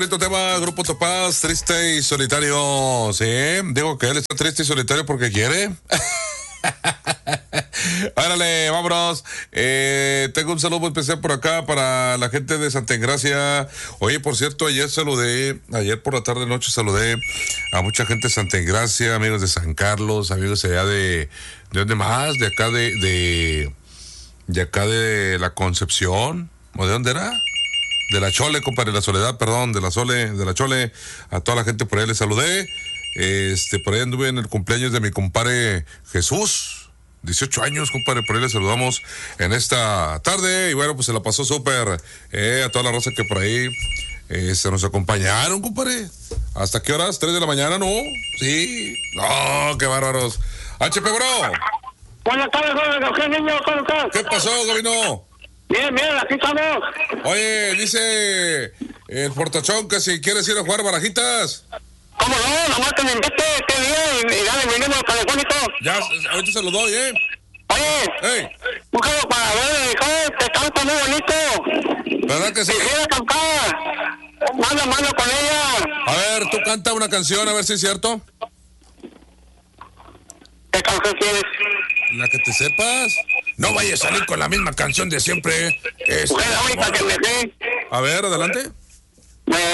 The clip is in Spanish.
Tema, Grupo Topaz, triste y solitario. Sí, digo que él está triste y solitario porque quiere. Árale, vámonos. Tengo un saludo muy especial por acá para la gente de Santa Engracia. Oye, por cierto, ayer por la tarde noche saludé a mucha gente de Santa Engracia, amigos de San Carlos, amigos allá ¿de dónde más? De acá de acá de la Concepción, ¿o de dónde era? De la Chole, compadre, la Soledad, perdón, de la Chole, a toda la gente por ahí les saludé. Por ahí anduve en el cumpleaños de mi compadre Jesús, 18 años, compadre, por ahí le saludamos en esta tarde, y bueno, pues se la pasó súper, a toda la raza que por ahí, se nos acompañaron, compadre. ¿Hasta qué horas? ¿3 de la mañana, no? Sí, no, qué bárbaros. HP, bro. Buenas tardes, ¿qué niño? ¿Cómo estás? ¿Qué pasó, Gabino? Bien, aquí estamos. Oye, dice el Fortachón que si quieres ir a jugar barajitas. ¿Cómo no? Nomás que me invite este día y dale mi número telefónico. Ya, ahorita se lo doy, Oye, hey. búscalo para ver, hijo, te canta muy bonito. ¿Verdad que sí? Quisiera cantar. Manda con ella. A ver, tú canta una canción, a ver si es cierto. ¿Qué canción quieres? La que te sepas. No vayas a salir con la misma canción de siempre. Es la única que me sé. A ver, adelante.